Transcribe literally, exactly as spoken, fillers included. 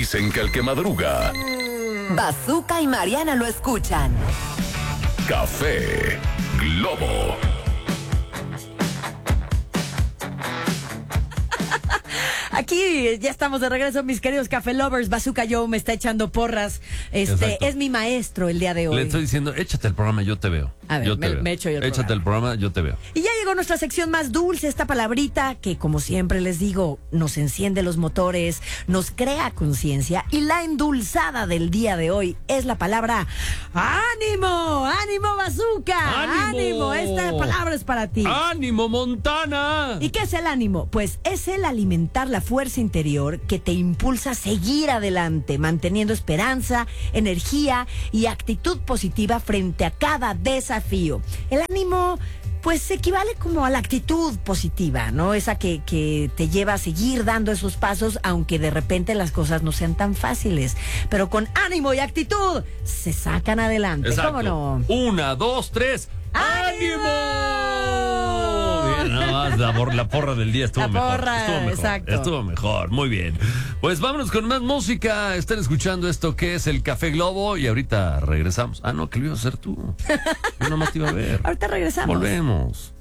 Dicen que el que madruga, Bazooka y Mariana lo escuchan. Café Globo. Aquí ya estamos de regreso, mis queridos Café Lovers. Bazooka Joe me está echando porras. Este Exacto. es mi maestro el día de hoy. Le estoy diciendo, échate el programa, yo te veo. A ver, yo te me- veo. me echo yo el Échate el programa, yo te veo. Y ya llegó nuestra sección más dulce, esta palabrita que, como siempre les digo, nos enciende los motores, nos crea conciencia. Y la endulzada del día de hoy es la palabra ¡ánimo! ¡Ánimo, Bazooka! ¡Ánimo! Esta palabra es para ti. ¡Ánimo, Montana! ¿Y qué es el ánimo? Pues es el alimentar la fuerza interior que te impulsa a seguir adelante, manteniendo esperanza, energía y actitud positiva frente a cada desafío. El ánimo, pues, equivale como a la actitud positiva, ¿no? Esa que, que te lleva a seguir dando esos pasos, aunque de repente las cosas no sean tan fáciles. Pero con ánimo y actitud se sacan adelante. Exacto. ¿Cómo no? Una, dos, tres. ¡Ánimo! Bien, nada más la, por- la porra del día estuvo La mejor. porra, estuvo mejor. exacto. Estuvo mejor, muy bien. Pues vámonos con más música. Están escuchando esto que es el Café Globo y ahorita regresamos. Ah, no, que lo ibas a hacer tú. Yo nomás te iba a ver. Ahorita regresamos. Volvemos.